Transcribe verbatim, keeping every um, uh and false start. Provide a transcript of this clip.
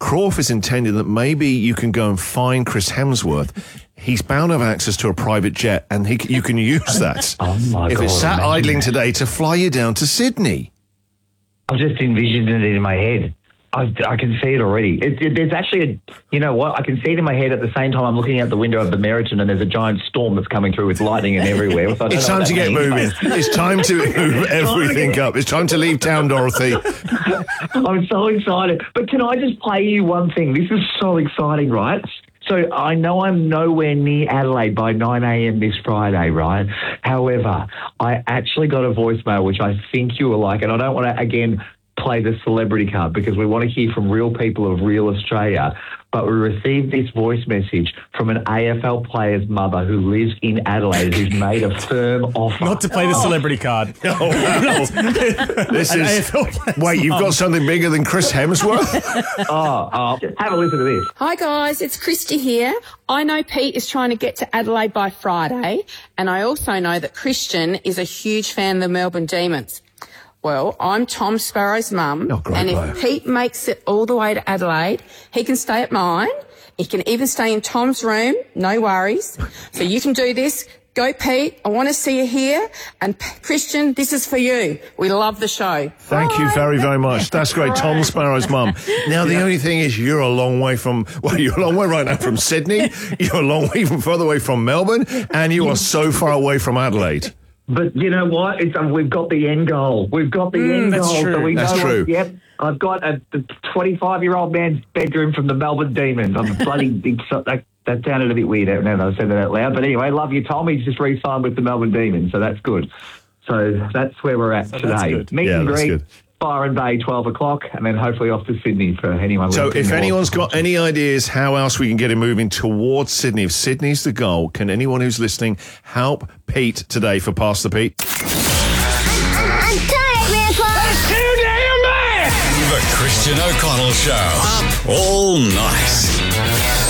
Croft is intending that maybe you can go and find Chris Hemsworth. He's bound to have access to a private jet, and he, you can use that Oh my if God, it's sat imagine idling that. today to fly you down to Sydney. I've just envisioned it in my head. I, I can see it already. It, it, there's actually a, you know what? I can see it in my head at the same time I'm looking out the window of the Meriton and there's a giant storm that's coming through with lightning and everywhere. So I don't It's know time what to that get means, moving. but- It's time to move everything up. It's time to leave town, Dorothy. I'm so excited. But can I just play you one thing? This is so exciting, right? So I know I'm nowhere near Adelaide by nine a.m. this Friday, right? However, I actually got a voicemail, which I think you will like, and I don't want to, again, play the celebrity card because we want to hear from real people of real Australia. But we received this voice message from an A F L player's mother who lives in Adelaide who's made a firm offer. Not to play the celebrity card. Oh, wow. This An is. A F L player's Wait, you've mum. got something bigger than Chris Hemsworth? Oh, oh, have a listen to this. Hi guys, it's Christy here. I know Pete is trying to get to Adelaide by Friday, and I also know that Christian is a huge fan of the Melbourne Demons. Well, I'm Tom Sparrow's mum, Oh, great and if bloke. Pete makes it all the way to Adelaide, he can stay at mine. He can even stay in Tom's room, no worries. So you can do this. Go, Pete. I want to see you here. And P- Christian, this is for you. We love the show. Thank you very, very much. That's great. Tom Sparrow's mum. Now, the only thing is you're a long way from, well, you're a long way right now from Sydney. You're a long way from further away from Melbourne. And you are so far away from Adelaide. But you know what? It's, um, we've got the end goal. We've got the Mm, end that's goal. true. So we That's know true. What, yep. I've got a twenty-five-year-old man's bedroom from the Melbourne Demons. I'm bloody. that, that sounded a bit weird now that I said that out loud. But anyway, love you, Tom. He's just re-signed with the Melbourne Demons, so that's good. So that's where we're at So that's today. good. Meet Yeah, and that's greet, good. Byron Bay, twelve o'clock, and then hopefully off to Sydney for anyone. So looking if more. anyone's got any ideas how else we can get him moving towards Sydney, if Sydney's the goal, can anyone who's listening help Pete today for Pass the Pete? I'm tired, Grandpa. Too damn bad! The Christian O'Connell Show. Up all night.